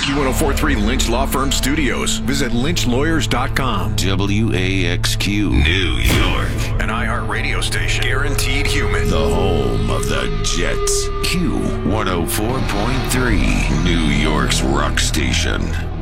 Q1043 Lynch Law Firm Studios. Visit lynchlawyers.com. WAXQ New York. An iHeartRadio station. Guaranteed human. The home of the Jets. Q104.3, New York's rock station.